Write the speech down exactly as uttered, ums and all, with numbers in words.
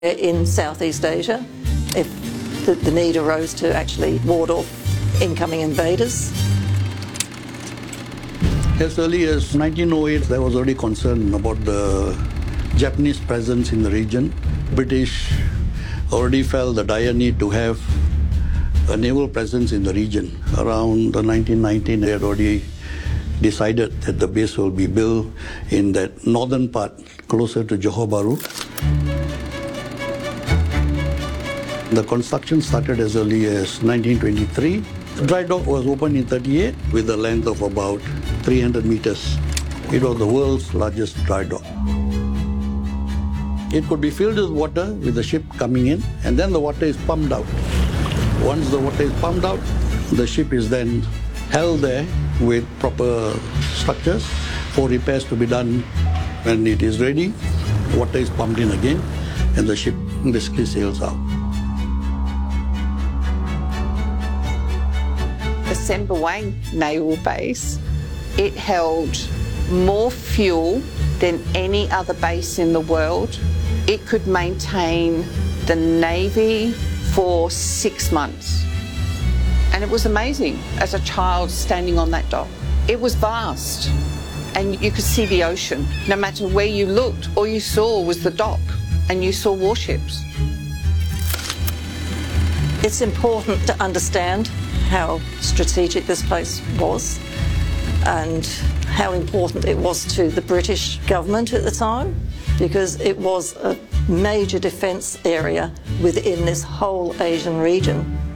in Southeast Asia if the, the need arose to actually ward off incoming invaders. As early as nineteen oh eight, there was already concern about the Japanese presence in the region. British already felt the dire need to have a naval presence in the region. Around the nineteen nineteen, they had already decided that the base will be built in that northern part, closer to Johor Bahru. The construction started as early as nineteen twenty-three. The dry dock was opened in thirty-eight with a length of about three hundred meters. It was the world's largest dry dock. It could be filled with water with the ship coming in, and then the water is pumped out. Once the water is pumped out, the ship is then held there with proper structures for repairs to be done. When it is ready, water is pumped in again, and the ship basically sails out. The Sembawang Naval Base, it held more fuel than any other base in the world. It could maintain the Navy for six months. And it was amazing as a child standing on that dock. It was vast and you could see the ocean. No matter where you looked, all you saw was the dock and you saw warships. It's important to understand how strategic this place was and how important it was to the British government at the time, because it was a major defence area within this whole Asian region.